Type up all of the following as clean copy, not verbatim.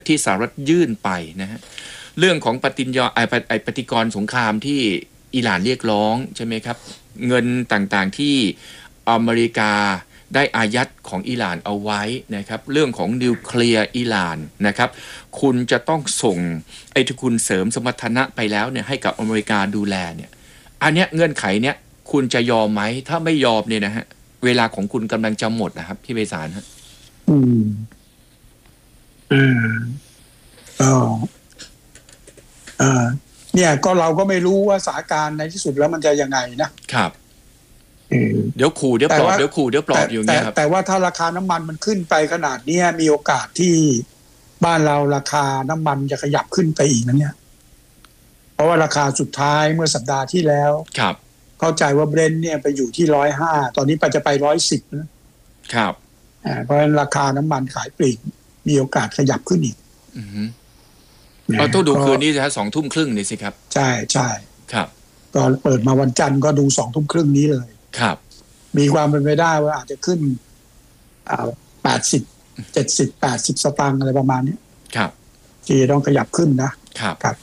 ที่สหรัฐยื่นไปนะฮะเรื่องของปฏิกรณ์สงครามที่อิหร่านเรียกร้องใช่ไหมครับเงินต่างๆที่อเมริกาได้อายัดของอิหร่านเอาไว้นะครับเรื่องของนิวเคลียร์อิหร่านนะครับคุณจะต้องส่งไอ้ที่คุณเสริมสมรรถนะไปแล้วเนี่ยให้กับอเมริกาดูแลเนี่ยอันเนี้ยเงื่อนไขเนี้ยคุณจะยอมไหมถ้าไม่ยอมเนี่ยนะฮะเวลาของคุณกำลังจะหมดนะครับพี่ไพศาลฮะเนี่ยก็เราก็ไม่รู้ว่าสถานการณ์ในที่สุดแล้วมันจะยังไงนะครับเดี๋ยวขู่เดี๋ยวปลอบเดี๋ยวขู่เดี๋ยวปลอบอยู่เนี่ยครับแต่ว่าถ้าราคาน้ำมันมันขึ้นไปขนาดนี้มีโอกาสที่บ้านเราราคาน้ำมันจะขยับขึ้นไปอีกนะเนี่ยเพราะว่าราคาสุดท้ายเมื่อสัปดาห์ที่แล้วครับเข้าใจว่าเบรนท์เนี่ยไปอยู่ที่105ตอนนี้จะไป110นะครับเพราะฉะนั้นราคาน้ำมันขายปลีกมีโอกาสขยับขึ้นอีกต้องดูคืนนี้นะ2 ทุ่มครึ่งนี่สิครับใช่ใช่ครับก็เปิดมาวันจันทร์ก็ดู2 ทุ่มครึ่งนี้เลยครับมีความเป็นไปได้ว่าอาจจะขึ้น80 70 80สตางค์อะไรประมาณนี้ครับที่ต้องขยับขึ้นนะครับครับ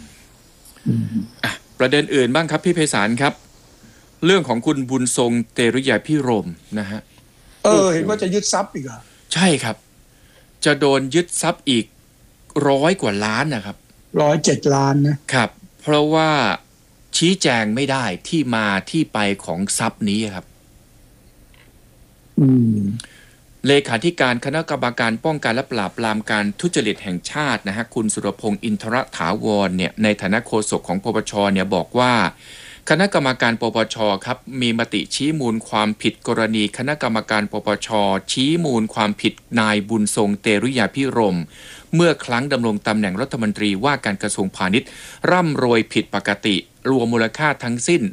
ประเด็นอื่นบ้างครับพี่ไพศาลครับเรื่องของคุณบุญทรงเตรุยาภิรมย์นะฮะเห็นว่าจะยึดทรัพย์อีกใช่ครับจะโดนยึดทรัพย์อีก100 กว่าล้านนะครับ 107 ล้านนะครับเพราะว่าชี้แจงไม่ได้ที่มาที่ไปของทรัพย์นี้ครับเลขาธิการคณะกรรมการป้องกันและปราบปรามการทุจริตแห่งชาตินะฮะคุณสุรพงษ์อินทรถาวรเนี่ยในฐานะโฆษกของปปชเนี่ยบอกว่าคณะกรรมการปปชครับมีมติชี้มูลความผิดกรณีคณะกรรมการปปชชี้มูลความผิดนายบุญทรงเตรุยาภิรมย์เมื่อครั้งดำรงตำแหน่งรัฐมนตรีว่าการกระทรวงพาณิชย์ร่ำรวยผิดปกติรวมมูลค่าทั้งสิ้น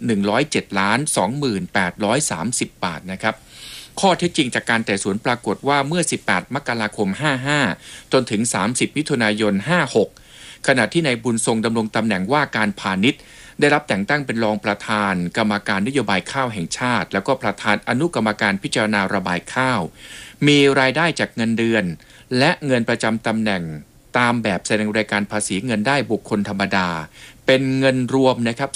107,2830 บาทนะครับข้อเท็จจริงจากการไต่สวนปรากฏว่าเมื่อ18 มกราคม 55จนถึง30 มิถุนายน 56ขณะที่นายบุญทรงดำรงตำแหน่งว่าการพาณิชย์ได้รับแต่งตั้งเป็นรองประธานกรรมการนโยบายข้าวแห่งชาติแล้วก็ประธานอนุกรรมการพิจารณาระบายข้าวมีรายได้จากเงินเดือนและเงินประจำตำแหน่งตามแบบแสดงรายการภาษีเงินได้บุคคลธรรมดาเป็นเงินรวมนะครับ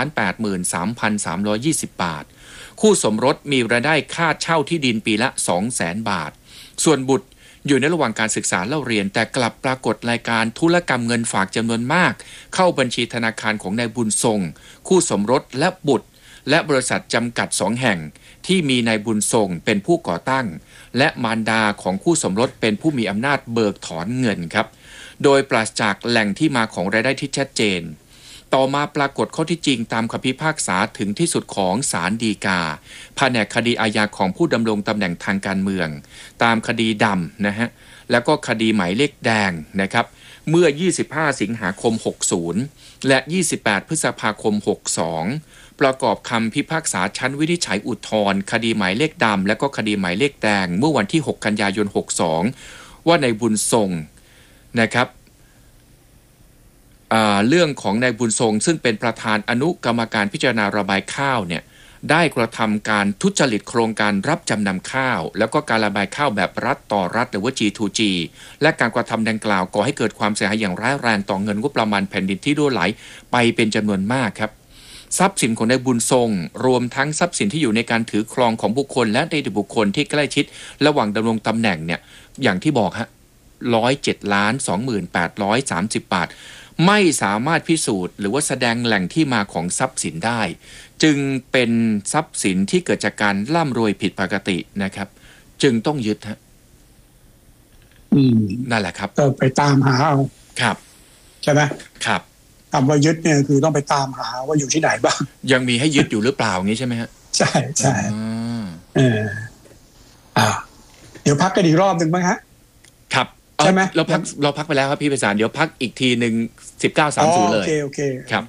2,83,320 บาทคู่สมรสมีรายได้ค่าเช่าที่ดินปีละ 200,000 บาทส่วนบุตรอยู่ในระหว่างการศึกษาเล่าเรียนแต่กลับปรากฏรายการธุรกรรมเงินฝากจำนวนมากเข้าบัญชีธนาคารของนายบุญทรงคู่สมรสและบุตรและบริษัทจำกัด2 แห่งที่มีนายบุญทรงเป็นผู้ก่อตั้งและมารดาของคู่สมรสเป็นผู้มีอำนาจเบิกถอนเงินครับโดยปราศจากแหล่งที่มาของรายได้ที่ชัดเจนต่อมาปรากฏข้อที่จริงตามคำพิพากษาถึงที่สุดของศาลฎีกาแผนกคดีอาญาของผู้ดำรงตำแหน่งทางการเมืองตามคดีดำนะฮะแล้วก็คดีหมายเลขแดงนะครับเมื่อ25 สิงหาคม 60และ28 พฤษภาคม 62ประกอบคำพิพากษาชั้นวินิจฉัยอุทธรณ์คดีหมายเลขดำและก็คดีหมายเลขแดงเมื่อวันที่6 กันยายน 62ว่าในบุญทรงนะครับเรื่องของนายบุญทรงซึ่งเป็นประธานอนุกรรมการพิจารณาระบายข้าวเนี่ยได้กระทำการทุจริตโครงการรับจำนำข้าวแล้วก็การระบายข้าวแบบรัฐต่อรัฐหรือว่า G2G และการกระทำดังกล่าวก่อให้เกิดความเสียหายอย่างร้ายแรงต่อเงินงบประมาณแผ่นดินที่รั่วไหลไปเป็นจำนวนมากครับทรัพย์สินของนายบุญทรงรวมทั้งทรัพย์สินที่อยู่ในการถือครองของบุคคลและในบุคคลที่ใกล้ชิดระหว่างดำรงตำแหน่งเนี่ยอย่างที่บอกฮะ107,2830 บาทไม่สามารถพิสูจน์หรือว่าแสดงแหล่งที่มาของทรัพย์สินได้จึงเป็นทรัพย์สินที่เกิดจากการร่ำรวยผิดปกตินะครับจึงต้องยึดฮะนั่นแหละครับก็ไปตามหาเอาครับใช่ไหมครับคำว่ายึดเนี่ยคือต้องไปตามหาว่าอยู่ที่ไหนบ้างยังมีให้ยึดอยู่หรือเปล่างี้ใช่ไหมฮะใช่ใช่เดี๋ยวพักกันอีกรอบหนึ่งมั้งฮะครับใช่ไหมเราพักไปแล้วครับพี่ไพศาลเดี๋ยวพักอีกทีหนึ่ง19:30เลยโอเคครับ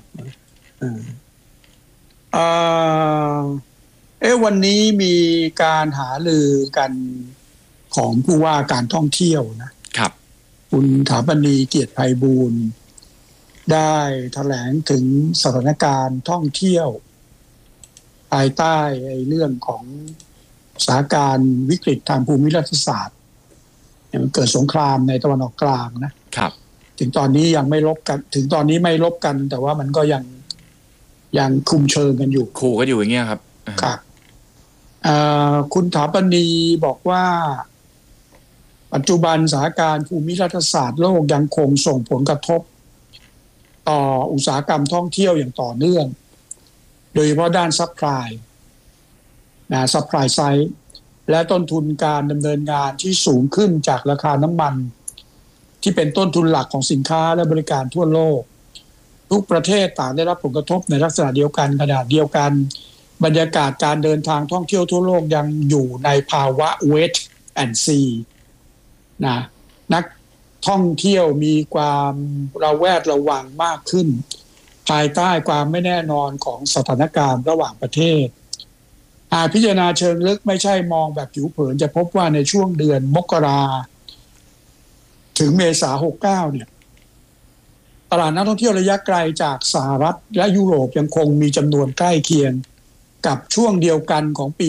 วันนี้มีการหารือกันของผู้ว่าการท่องเที่ยวนะครับคุณถาปณีเกียรติไพบูลย์ได้แถลงถึงสถานการณ์ท่องเที่ยวภายใต้เรื่องของสถานการณ์วิกฤตทางภูมิรัฐศาสตร์มันเกิดสงครามในตะวันออกกลางนะครับถึงตอนนี้ยังไม่ลบกันถึงตอนนี้ไม่ลบกัน แต่ว่ามันก็ยังคุมเชิงกันอยู่ขู่กันอยู่อย่างเงี้ยครับครับคุณถาปณีบอกว่าปัจจุบันสถานการณ์ภูมิรัฐศาสตร์โลกยังคงส่งผลกระทบต่ออุตสาหกรรมท่องเที่ยวอย่างต่อเนื่องโดยเฉพาะด้านซัพพลายซัพพลายไซด์และต้นทุนการดำเนินงานที่สูงขึ้นจากราคาน้ำมันที่เป็นต้นทุนหลักของสินค้าและบริการทั่วโลกทุกประเทศต่างได้รับผลกระทบในลักษณะเดียวกันขนาดเดียวกันบรรยากาศการเดินทางท่องเที่ยวทั่วโลกยังอยู่ในภาวะ wait and see นักท่องเที่ยวมีความระแวดระวังมากขึ้นภายใต้ความไม่แน่นอนของสถานการณ์ระหว่างประเทศหากพิจารณาเชิงลึกไม่ใช่มองแบบผิวเผินจะพบว่าในช่วงเดือนมกราถึงเมษายน69เนี่ยตลาดนักท่องเที่ยวระยะไกลจากสหรัฐและยุโรปยังคงมีจำนวนใกล้เคียงกับช่วงเดียวกันของปี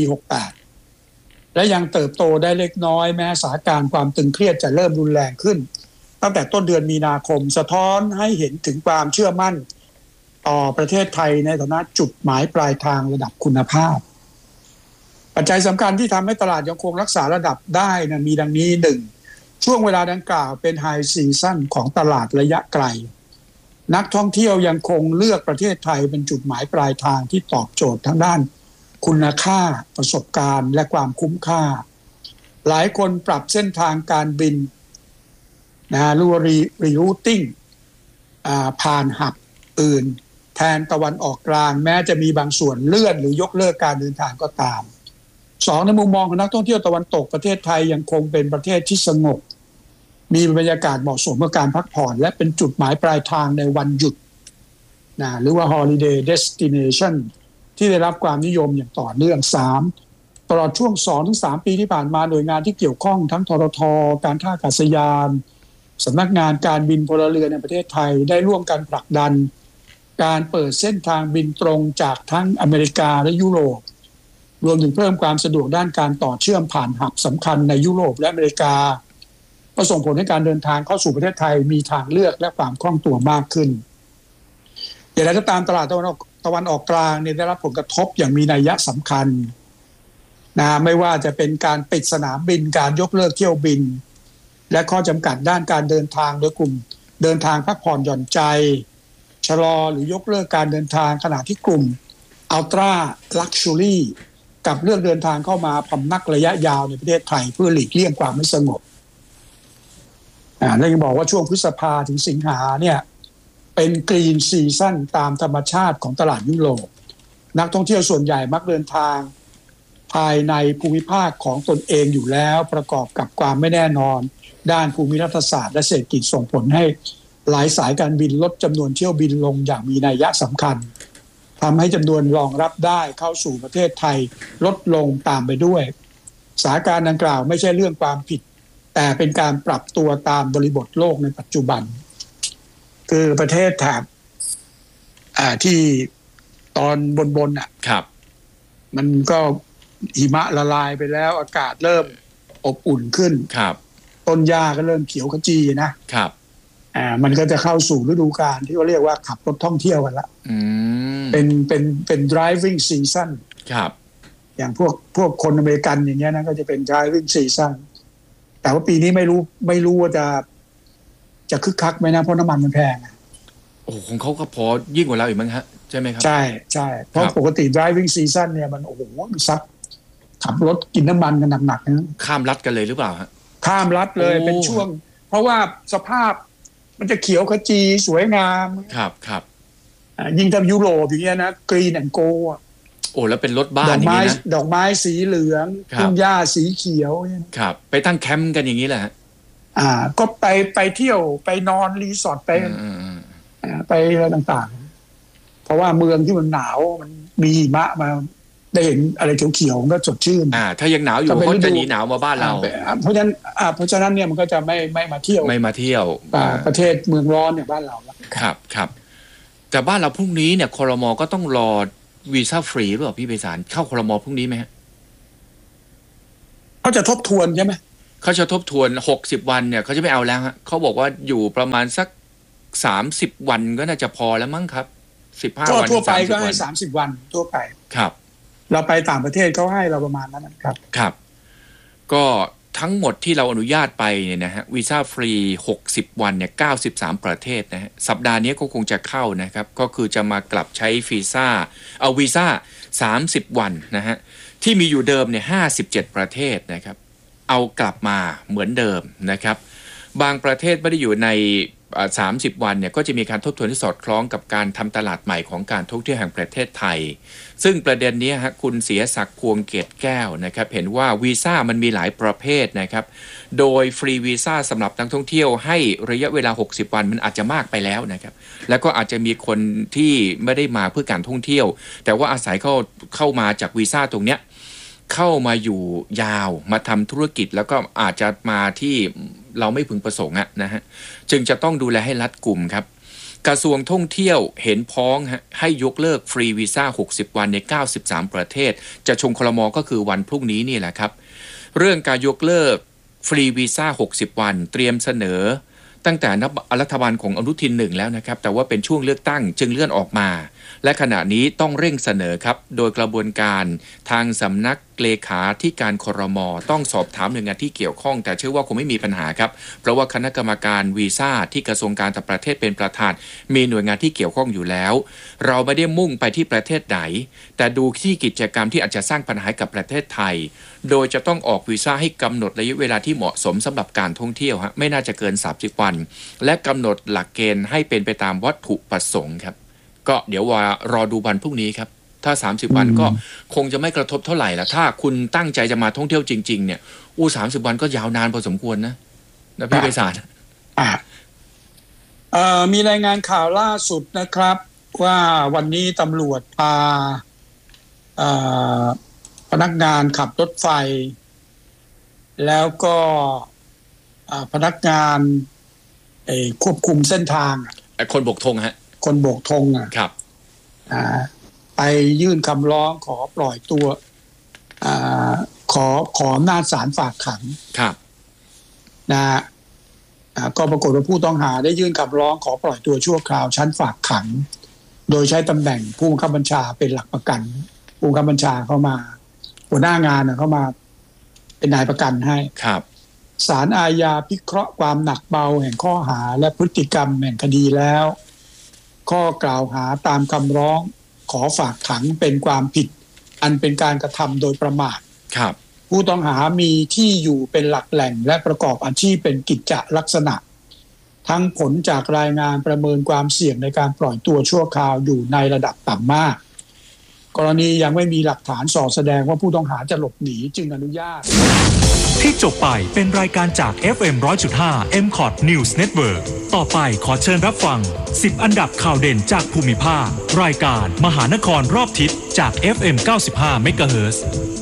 68และยังเติบโตได้เล็กน้อยแม้สถานการณ์ความตึงเครียดจะเริ่มรุนแรงขึ้นตั้งแต่ต้นเดือนมีนาคมสะท้อนให้เห็นถึงความเชื่อมั่นต่อประเทศไทยในฐานะจุดหมายปลายทางระดับคุณภาพปัจจัยสำคัญที่ทำให้ตลาดยังคงรักษาระดับได้นะมีดังนี้ 1. ช่วงเวลาดังกล่าวเป็นไฮซีซั่นของตลาดระยะไกลนักท่องเที่ยวยังคงเลือกประเทศไทยเป็นจุดหมายปลายทางที่ตอบโจทย์ทั้งด้านคุณค่าประสบการณ์และความคุ้มค่าหลายคนปรับเส้นทางการบินหรือว่ารีรูทติ้งผ่านหับอื่นแทนตะวันออกกลางแม้จะมีบางส่วนเลื่อนหรือยกเลิกการเดินทางก็ตาม 2. ในมุมมองของนักท่องเที่ยวตะวันตกประเทศไทยยังคงเป็นประเทศที่สงบมีบรรยากาศเหมาะสมกับการพักผ่อนและเป็นจุดหมายปลายทางในวันหยุดหรือว่า holiday destination ที่ได้รับความนิยมอย่างต่อเนื่อง 3. ตลอดช่วง 2-3 ปีที่ผ่านมาหน่วยงานที่เกี่ยวข้องทั้งททท.การท่าอากาศยานสำนักงานการบินพลเรือนในประเทศไทยได้ร่วมกันผลักดันการเปิดเส้นทางบินตรงจากทั้งอเมริกาและยุโรปรวมถึงเพิ่มความสะดวกด้านการต่อเชื่อมผ่านหับสำคัญในยุโรปและอเมริกาก็ส่งผลให้การเดินทางเข้าสู่ประเทศไทยมีทางเลือกและความคล่องตัวมากขึ้นอย่างไรก็ตามตลาดตะวันออกกลางได้รับผลกระทบอย่างมีนัยสำคัญไม่ว่าจะเป็นการปิดสนามบินการยกเลิกเที่ยวบินและข้อจำกัดด้านการเดินทางโดยกลุ่มเดินทางพักผ่อนหย่อนใจชะลอหรือยกเลิกการเดินทางขณะที่กลุ่มอัลตร้าลักชัวรี่กับเลือกเดินทางเข้ามาพำนักระยะยาวในประเทศไทยเพื่อหลีกเลี่ยงความไม่สงบแล้วยังบอกว่าช่วงพฤษภาถึงสิงหาเนี่ยเป็นกรีนซีซั่นตามธรรมชาติของตลาดยุโรปนักท่องเที่ยวส่วนใหญ่มักเดินทางภายในภูมิภาคของตนเองอยู่แล้วประกอบกับความไม่แน่นอนด้านภูมิรัฐศาสตร์และเศรษฐกิจส่งผลให้หลายสายการบินลดจำนวนเที่ยวบินลงอย่างมีนัยสำคัญทำให้จำนวนรองรับได้เข้าสู่ประเทศไทยลดลงตามไปด้วยสถานการณ์ดังกล่าวไม่ใช่เรื่องความผิดแต่เป็นการปรับตัวตามบริบทโลกในปัจจุบันคือประเทศแถบที่ตอนบนครับมันก็หิมะละลายไปแล้วอากาศเริ่มอบอุ่นขึ้นครับต้นหญ้าก็เริ่มเขียวขจีนะครับมันก็จะเข้าสู่ฤดูกาลที่เขาเรียกว่าขับรถท่องเที่ยวกันละเป็น driving season ครับอย่างพวกคนอเมริกันอย่างเงี้ยนะก็จะเป็น driving season แต่ว่าปีนี้ไม่รู้ว่าจะคึกคักไหมนะเพราะน้ำมันมันแพงโอ้ของเขาก็พอยิ่งกว่าเราอีกมั้งฮะใช่ไหมครับใช่เพราะปกติ driving season เนี่ยมันโอ้โหมันซักขับรถกินน้ำมันกันหนักๆนะข้ามรัฐกันเลยหรือเปล่าฮะข้ามรัฐเลยเป็นช่วงเพราะว่าสภาพมันจะเขียวขจีสวยงามครับยิ่งทำยุโรปอย่างเงี้ยนะกรีนแอนด์โกโอ้แล้วเป็นรถบ้านอย่างนี้นะดอกไม้สีเหลืองทุ่งหญ้าสีเขียวครับไปตั้งแคมป์กันอย่างนี้แหละก็ไปเที่ยวไปนอนรีสอร์ทไปอะไรต่างๆเพราะว่าเมืองที่มันหนาวมันมีหิมะมาได้เห็นอะไรเขียวๆก็สดชื่นถ้ายังหนาวอยู่ก็จะหนีหนาวมาบ้านเราเพราะฉะนั้นเนี่ยมันก็จะไม่มาเที่ยวประเทศเมืองร้อนเนี่ยบ้านเราครับแต่บ้านเราพรุ่งนี้เนี่ยครม.ก็ต้องรอวีซ่าฟรีหรือเปล่าพี่ไพศาลเข้าครม.พรุ่งนี้ไหมฮะเขาจะทบทวนใช่ไหมเขาจะทบทวน60วันเนี่ยเขาจะไม่เอาแล้วฮะเขาบอกว่าอยู่ประมาณสัก30วันก็น่าจะพอแล้วมั้งครับ15วันทั่วไปก็ให้30วันทั่วไปครับเราไปต่างประเทศเขาให้เราประมาณนั้นครับครับก็ทั้งหมดที่เราอนุญาตไปเนี่ยนะฮะวีซ่าฟรี60วันเนี่ย93ประเทศนะฮะสัปดาห์นี้ก็คงจะเข้านะครับก็คือจะมากลับใช้วีซ่า30วันนะฮะที่มีอยู่เดิมเนี่ย57ประเทศนะครับเอากลับมาเหมือนเดิมนะครับบางประเทศไม่ได้อยู่ใน30วันเนี่ยก็จะมีการทบทวนที่สอดคล้องกับการทำตลาดใหม่ของการท่องเที่ยวแห่งประเทศไทยซึ่งประเด็นนี้ฮะคุณเสียศักดิ์พวงเกตแก้วนะครับเห็นว่าวีซ่ามันมีหลายประเภทนะครับโดยฟรีวีซ่าสำหรับนักท่องเที่ยวให้ระยะเวลา60วันมันอาจจะมากไปแล้วนะครับแล้วก็อาจจะมีคนที่ไม่ได้มาเพื่อการท่องเที่ยวแต่ว่าอาศัยเข้ามาจากวีซ่าตรงเนี้ยเข้ามาอยู่ยาวมาทำธุรกิจแล้วก็อาจจะมาที่เราไม่พึงประสงค์นะฮะจึงจะต้องดูแลให้รัดกุมครับกระทรวงท่องเที่ยวเห็นพ้องให้ยกเลิกฟรีวีซ่า60วันใน93ประเทศจะชงครม.ก็คือวันพรุ่งนี้นี่แหละครับเรื่องการยกเลิกฟรีวีซ่า60วันเตรียมเสนอตั้งแต่รัฐบาลของอนุทิน1แล้วนะครับแต่ว่าเป็นช่วงเลือกตั้งจึงเลื่อนออกมาและขณะนี้ต้องเร่งเสนอครับโดยกระบวนการทางสำนักเลขาธิการครม.ต้องสอบถามหน่วยงานที่เกี่ยวข้องแต่เชื่อว่าคงไม่มีปัญหาครับเพราะว่าคณะกรรมการวีซ่าที่กระทรวงการต่างประเทศเป็นประธานมีหน่วยงานที่เกี่ยวข้องอยู่แล้วเราไม่ได้มุ่งไปที่ประเทศไหนแต่ดูที่กิจกรรมที่อาจจะสร้างปัญหากับประเทศไทยโดยจะต้องออกวีซ่าให้กำหนดระยะเวลาที่เหมาะสมสำหรับการท่องเที่ยวไม่น่าจะเกิน30วันและกำหนดหลักเกณฑ์ให้เป็นไปตามวัตถุประสงค์ครับก็เดี๋ยวรอดูวันพรุ่งนี้ครับถ้า30วันก็คงจะไม่กระทบเท่าไหร่ละถ้าคุณตั้งใจจะมาท่องเที่ยวจริงๆเนี่ย30วันก็ยาวนานพอสมควรนะพี่ไพศาลมีรายงานข่าวล่าสุดนะครับว่าวันนี้ตำรวจพาพนักงานขับรถไฟแล้วก็พนักงานควบคุมเส้นทางคนโบกธงฮะคนโบกธงครับไปยื่นคำร้องขอปล่อยตัวขออำนาจศาลฝากขังครับก็ปรากฏว่าผู้ต้องหาได้ยื่นคำร้องขอปล่อยตัวชั่วคราวชั้นฝากขังโดยใช้ตำแหน่งผู้บังคับบัญชาเป็นหลักประกันผู้บังคับบัญชาเข้ามาหัวหน้างานเข้ามาเป็นนายประกันให้ครับศาลอาญาพิเคราะห์ความหนักเบาแห่งข้อหาและพฤติกรรมแห่งคดีแล้วข้อกล่าวหาตามคำร้องขอฝากขังเป็นความผิดอันเป็นการกระทำโดยประมาทครับผู้ต้องหามีที่อยู่เป็นหลักแหล่งและประกอบอาชีพเป็นกิจจลักษณะทั้งผลจากรายงานประเมินความเสี่ยงในการปล่อยตัวชั่วคราวอยู่ในระดับต่ำมากกรณียังไม่มีหลักฐานส่อแสดงว่าผู้ต้องหาจะหลบหนีจึงอนุญาตที่จบไปเป็นรายการจาก FM 100.5 MCOT News Network ต่อไปขอเชิญรับฟัง10อันดับข่าวเด่นจากภูมิภาครายการมหานครรอบทิศจาก FM 95 MHz